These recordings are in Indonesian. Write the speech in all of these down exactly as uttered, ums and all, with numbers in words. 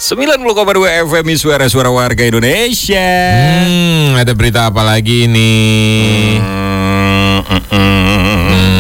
sembilan puluh koma dua F M suara-suara warga Indonesia. Hmm, ada berita apa lagi nih? Hmm, mm, mm,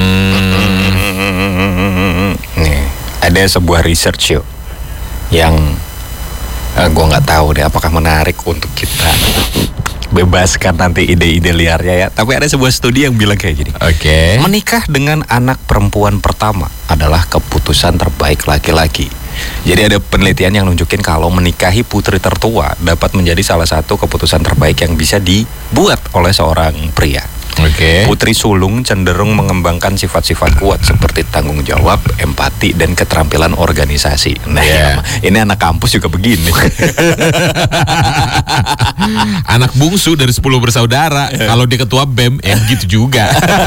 mm. Nih, ada sebuah research yuk yang uh, gue nggak tahu deh apakah menarik untuk kita bebaskan nanti ide-ide liarnya ya. Tapi ada sebuah studi yang bilang kayak gini. Oke. Okay. Menikah dengan anak perempuan pertama adalah keputusan terbaik laki-laki. Jadi ada penelitian yang nunjukin kalau menikahi putri tertua dapat menjadi salah satu keputusan terbaik yang bisa dibuat oleh seorang pria. Oke. Okay. Putri sulung cenderung mengembangkan sifat-sifat kuat seperti tanggung jawab, empati, dan keterampilan organisasi. Nah, yeah. ini anak kampus juga begini. Anak bungsu dari sepuluh bersaudara. Yeah. Kalau dia ketua B E M, ya gitu juga.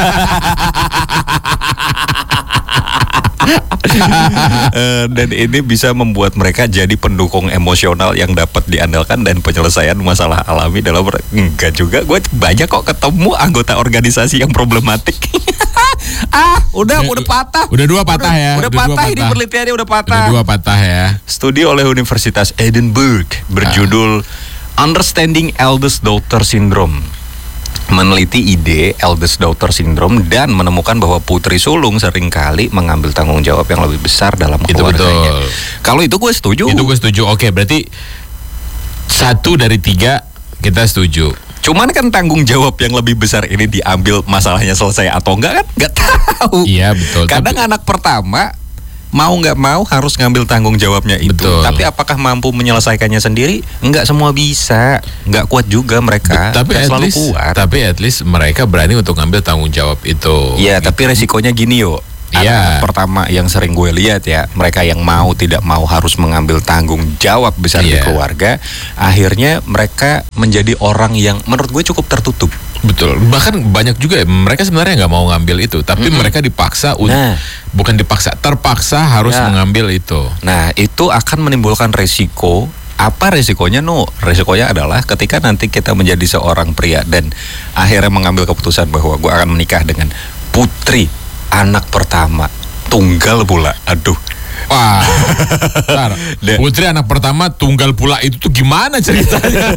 uh, dan ini bisa membuat mereka jadi pendukung emosional yang dapat diandalkan dan penyelesaian masalah alami dalam enggak juga. Gue banyak kok ketemu anggota organisasi yang problematik. ah udah udah patah udah dua patah udah, ya udah, udah patah, patah ini penelitiannya udah patah udah dua patah ya. Studi oleh Universitas Edinburgh berjudul ah. Understanding Eldest Daughter Syndrome meneliti ide eldest daughter syndrome dan menemukan bahwa putri sulung seringkali mengambil tanggung jawab yang lebih besar dalam keluarganya. Kalau itu gue setuju. Itu gue setuju. Oke, berarti satu dari tiga kita setuju. Cuman kan tanggung jawab yang lebih besar ini diambil masalahnya selesai atau enggak kan? Nggak tahu. Iya betul. Kadang tapi... anak pertama mau nggak mau harus ngambil tanggung jawabnya itu. Betul. Tapi apakah mampu menyelesaikannya sendiri? Enggak semua bisa. Enggak kuat juga mereka. But, tapi at selalu least, kuat. Tapi at least mereka berani untuk ngambil tanggung jawab itu. Iya, gitu. Tapi resikonya gini yo. Iya. Pertama yang sering gue lihat ya, mereka yang mau tidak mau harus mengambil tanggung jawab besar yeah. di keluarga. Akhirnya mereka menjadi orang yang menurut gue cukup tertutup. Betul. Bahkan banyak juga ya, mereka sebenarnya nggak mau ngambil itu, tapi mm-hmm. mereka dipaksa, nah. bukan dipaksa, terpaksa harus ya. mengambil itu. Nah, itu akan menimbulkan resiko. Apa resikonya? No, resikonya adalah ketika nanti kita menjadi seorang pria dan akhirnya mengambil keputusan bahwa gue akan menikah dengan putri anak pertama, tunggal pula. Aduh. Wah, bentar. Putri anak pertama tunggal pula itu tuh gimana ceritanya?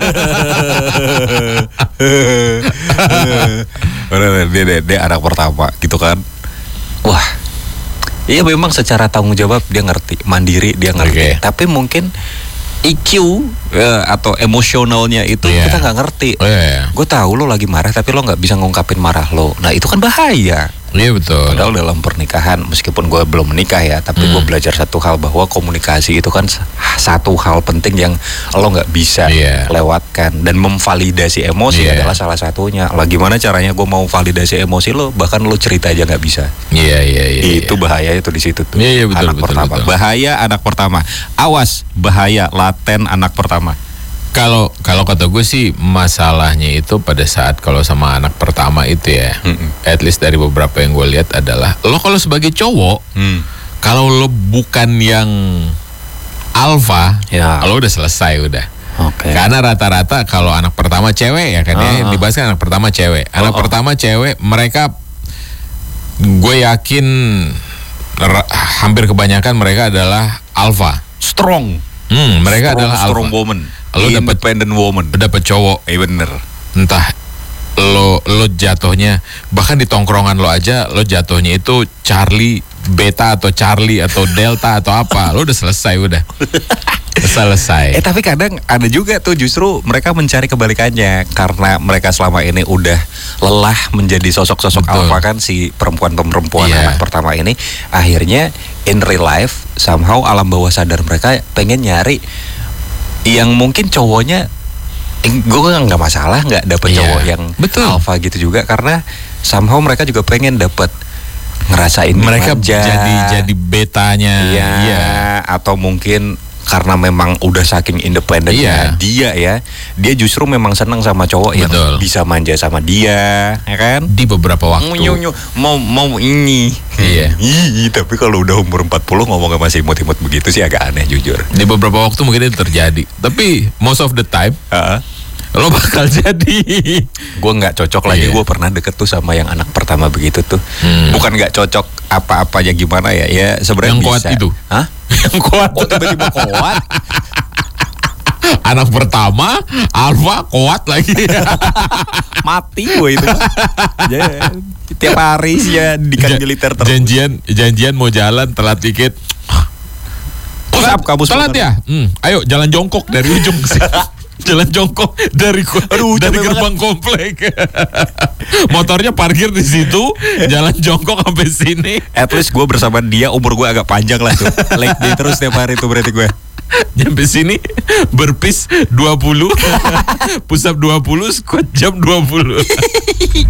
dia, dia, dia anak pertama gitu kan. Wah, iya memang secara tanggung jawab dia ngerti, mandiri dia ngerti. Okay. Tapi mungkin I Q ya, atau emosionalnya itu yeah. kita nggak ngerti. Oh, yeah, yeah. Gue tahu lo lagi marah tapi lo nggak bisa ngungkapin marah lo. Nah itu kan bahaya. Iya yeah, betul. Padahal dalam pernikahan, meskipun gue belum menikah ya, tapi hmm. gue belajar satu hal bahwa komunikasi itu kan satu hal penting yang lo nggak bisa yeah. lewatkan, dan memvalidasi emosi yeah. adalah salah satunya. Lah gimana caranya gue mau validasi emosi lo, bahkan lo cerita aja nggak bisa. Iya yeah, iya yeah, iya. Yeah, itu yeah. bahaya itu di situ tuh. Iya yeah, yeah, betul anak betul, pertama. betul. Bahaya anak pertama. Awas bahaya laten anak pertama. Kalau kalau kata gue sih masalahnya itu pada saat kalau sama anak pertama itu ya, mm-mm. at least dari beberapa yang gue lihat adalah lo kalau sebagai cowok, mm. kalau lo bukan yang alpha, ya. lo udah selesai udah. Okay. Karena rata-rata kalau anak pertama cewek ya kan uh-huh. ya dibahas kan anak pertama cewek, anak uh-huh. pertama cewek mereka, gue yakin r- hampir kebanyakan mereka adalah alpha, strong, hmm, mereka strong, adalah strong alpha. woman. Lo dapet independent woman, dapet cowok, eh bener. Entah lo lo jatuhnya bahkan di tongkrongan lo aja lo jatuhnya itu Charlie Beta atau Charlie atau Delta atau apa, lo udah selesai udah. Selesai. Eh tapi kadang ada juga tuh justru mereka mencari kebalikannya karena mereka selama ini udah lelah menjadi sosok-sosok alpha kan si perempuan-perempuan yeah. anak pertama ini, akhirnya in real life somehow alam bawah sadar mereka pengen nyari yang mungkin cowoknya, eh, gue nggak masalah nggak dapet yeah. cowok yang betul. alpha gitu juga, karena somehow mereka juga pengen dapet ngerasain mereka manja. jadi jadi betanya, iya, yeah. atau mungkin karena memang udah saking independennya yeah. dia ya, dia justru memang senang sama cowok betul. yang bisa manja sama dia, ya kan? Di beberapa waktu. Nyu, mau mau ini. Iya. Ih, tapi kalau udah umur empat puluh ngomongnya masih imut-imut begitu sih agak aneh jujur. Di beberapa waktu mungkin itu terjadi. Tapi most of the time, uh-huh. lo bakal jadi. Gue nggak cocok lagi. Yeah. Gue pernah deket tuh sama yang anak pertama begitu tuh. Hmm. Bukan nggak cocok apa-apanya gimana ya? Ya sebenarnya yang bisa. Kuat itu. Hah? Yang kuat. Oh tiba-tiba kuat. Anak pertama, alfa kuat lagi. Mati gue itu. Ya, tiap hari sih ya di kan militer terus. Janjian, janjian mau jalan telat dikit. Telat, kamu telat ya? Hmm, ayo jalan jongkok dari ujung ke sini. Jalan jongkok dari Aduh, dari gerbang banget. Komplek. Motornya parkir di situ, jalan jongkok sampai sini. At least gue bersama dia, umur gue agak panjang lah tuh. Leg day terus tiap hari tuh berarti gue. Nyampe sini berpis dua puluh, push up dua puluh, squat jam dua puluh.